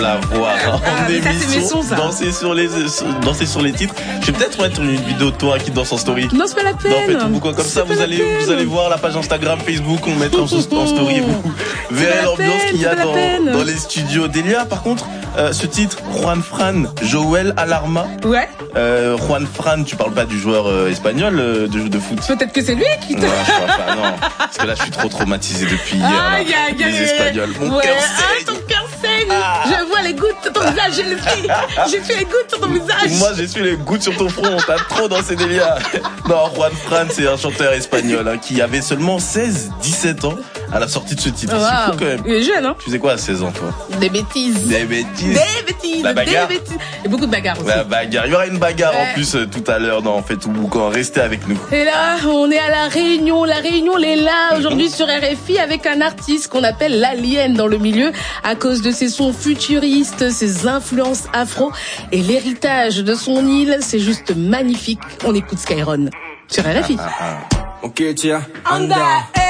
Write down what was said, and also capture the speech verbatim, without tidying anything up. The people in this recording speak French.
La voir en ah, émission, ça, danser sur les danser sur les titres. Je vais peut-être mettre une vidéo de toi qui danse en story. Non, c'est pas la peine. Non, faites tout quoi comme ça, vous allez peine. vous allez voir la page Instagram, Facebook, on mettra en, en story et vous verrez l'ambiance qu'il y a dans, dans les studios. Delia, par contre, euh, ce titre, Juan Fran, Joël Alarma. Ouais. Euh, Juan Fran, tu parles pas du joueur euh, espagnol euh, de jeu de foot. Peut-être que c'est lui qui te. Non, je crois pas, non. Parce que là, je suis trop traumatisé depuis hier. Ah, là. Y a, y a, les Espagnols. Mon ouais. cœur ah, saigne. ton cœur saigne. Ah. Je vois les gouttes sur ton visage, je le fais. J'ai fait les gouttes sur ton visage. Moi, j'ai su les gouttes sur ton front. T'as trop dansé Delia. Non, Juan Fran, c'est un chanteur espagnol hein, qui avait seulement seize dix-sept ans à la sortie de ce titre. Wow. C'est fou quand même. Il est jeune, hein. Tu faisais quoi à seize ans, toi? Des bêtises. Des bêtises. Des bêtises. La bagarre. Des bêtises. Et beaucoup de bagarres aussi. La bagarre. Il y aura une bagarre ouais. en plus euh, tout à l'heure dans Fait tout boucan. Restez avec nous. Et là, on est à La Réunion. La Réunion, elle est là aujourd'hui sur R F I avec un artiste qu'on appelle l'alien dans le milieu à cause de ses sons futuristes, ses influences afro et l'héritage de son île. C'est juste magnifique. On écoute Skyron sur R F I. Ok, tiens. Anda.